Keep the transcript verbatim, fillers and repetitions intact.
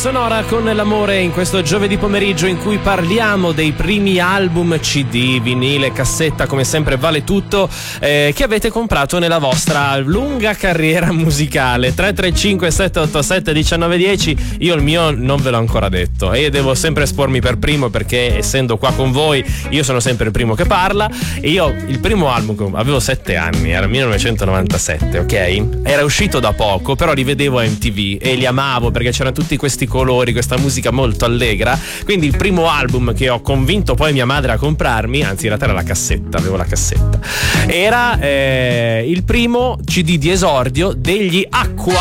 sonora con l'amore in questo giovedì pomeriggio in cui parliamo dei primi album C D, vinile, cassetta, come sempre vale tutto, eh, che avete comprato nella vostra lunga carriera musicale. Tre tre cinque sette otto sette uno nove uno zero. Io il mio non ve l'ho ancora detto e devo sempre espormi per primo, perché essendo qua con voi io sono sempre il primo che parla. E io il primo album avevo sette anni, era millenovecentonovantasette, ok? Era uscito da poco, però li vedevo a M T V e li amavo perché c'erano tutti questi colori, questa musica molto allegra. Quindi il primo album che ho convinto poi mia madre a comprarmi, anzi in realtà era la cassetta, avevo la cassetta, era eh, il primo C D di esordio degli Aqua.